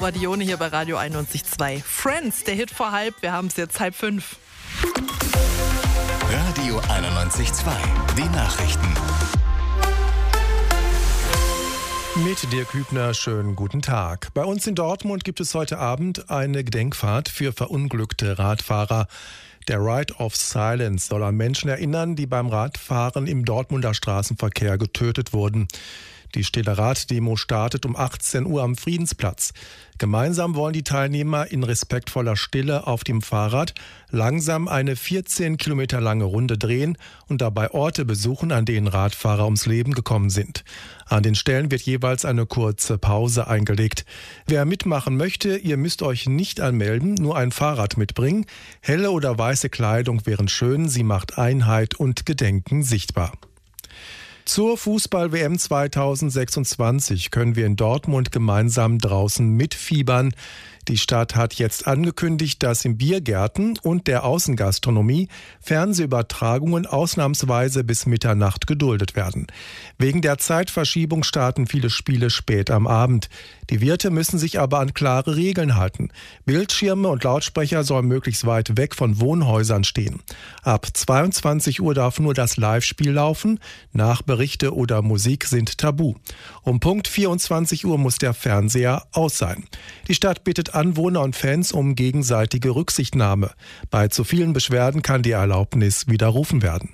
Guardione hier bei Radio 91.2. Friends, der Hit vor halb, wir haben es jetzt 4:30. Radio 91.2, die Nachrichten. Mit Dirk Hübner, schönen guten Tag. Bei uns in Dortmund gibt es heute Abend eine Gedenkfahrt für verunglückte Radfahrer. Der Ride of Silence soll an Menschen erinnern, die beim Radfahren im Dortmunder Straßenverkehr getötet wurden. Die Stille Rad-Demo startet um 18 Uhr am Friedensplatz. Gemeinsam wollen die Teilnehmer in respektvoller Stille auf dem Fahrrad langsam eine 14 Kilometer lange Runde drehen und dabei Orte besuchen, an denen Radfahrer ums Leben gekommen sind. An den Stellen wird jeweils eine kurze Pause eingelegt. Wer mitmachen möchte, ihr müsst euch nicht anmelden, nur ein Fahrrad mitbringen. Helle oder weiße Kleidung wären schön, sie macht Einheit und Gedenken sichtbar. Zur Fußball-WM 2026 können wir in Dortmund gemeinsam draußen mitfiebern. Die Stadt hat jetzt angekündigt, dass in Biergärten und der Außengastronomie Fernsehübertragungen ausnahmsweise bis Mitternacht geduldet werden. Wegen der Zeitverschiebung starten viele Spiele spät am Abend. Die Wirte müssen sich aber an klare Regeln halten. Bildschirme und Lautsprecher sollen möglichst weit weg von Wohnhäusern stehen. Ab 22 Uhr darf nur das Live-Spiel laufen. Nachberichte oder Musik sind tabu. Um Punkt 24 Uhr muss der Fernseher aus sein. Die Stadt bittet Anwohner und Fans um gegenseitige Rücksichtnahme. Bei zu vielen Beschwerden kann die Erlaubnis widerrufen werden.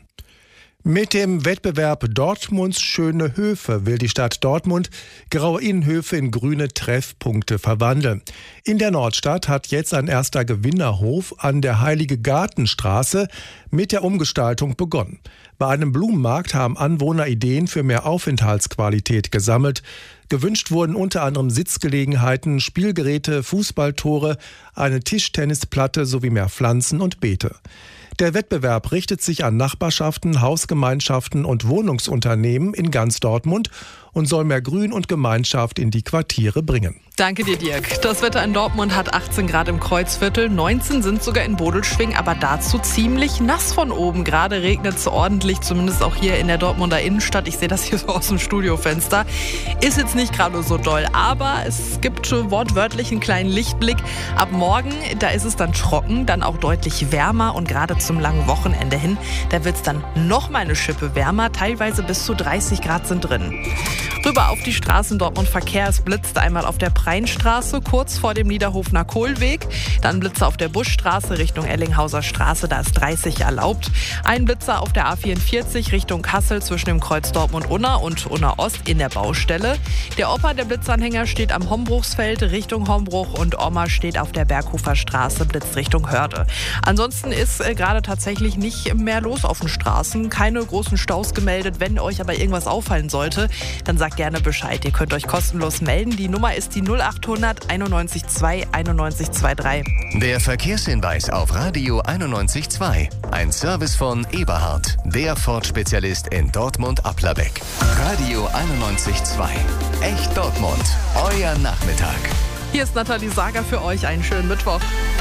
Mit dem Wettbewerb Dortmunds schöne Höfe will die Stadt Dortmund graue Innenhöfe in grüne Treffpunkte verwandeln. In der Nordstadt hat jetzt ein erster Gewinnerhof an der Heilige Gartenstraße mit der Umgestaltung begonnen. Bei einem Blumenmarkt haben Anwohner Ideen für mehr Aufenthaltsqualität gesammelt. Gewünscht wurden unter anderem Sitzgelegenheiten, Spielgeräte, Fußballtore, eine Tischtennisplatte sowie mehr Pflanzen und Beete. Der Wettbewerb richtet sich an Nachbarschaften, Hausgemeinschaften und Wohnungsunternehmen in ganz Dortmund und soll mehr Grün und Gemeinschaft in die Quartiere bringen. Danke dir, Dirk. Das Wetter in Dortmund hat 18 Grad im Kreuzviertel, 19 sind sogar in Bodelschwing, aber dazu ziemlich nass von oben. Gerade regnet es ordentlich, zumindest auch hier in der Dortmunder Innenstadt. Ich sehe das hier so aus dem Studiofenster. Ist jetzt nicht gerade so doll, aber es gibt wortwörtlich einen kleinen Lichtblick. Ab morgen, da ist es dann trocken, dann auch deutlich wärmer und gerade zum langen Wochenende hin, da wird es dann noch mal eine Schippe wärmer, teilweise bis zu 30 Grad sind drin. Rüber auf die Straßen Dortmund Verkehr. Es blitzte einmal auf der Preinstraße, kurz vor dem Niederhofener Kohlweg. Dann Blitzer auf der Buschstraße Richtung Ellinghauser Straße, da ist 30 erlaubt. Ein Blitzer auf der A44 Richtung Kassel zwischen dem Kreuz Dortmund-Unna und Unna-Ost in der Baustelle. Der Opa, der Blitzanhänger, steht am Hombruchsfeld Richtung Hombruch und Oma steht auf der Berghofer Straße, blitzt Richtung Hörde. Ansonsten ist gerade tatsächlich nicht mehr los auf den Straßen. Keine großen Staus gemeldet. Wenn euch aber irgendwas auffallen sollte, dann sagt gerne Bescheid. Ihr könnt euch kostenlos melden. Die Nummer ist die 0800 91 2 91 23. Der Verkehrshinweis auf Radio 91.2. Ein Service von Eberhard, der Ford-Spezialist in Dortmund-Applerbeck. Radio 91.2. Echt Dortmund. Euer Nachmittag. Hier ist Nathalie Sager für euch. Einen schönen Mittwoch.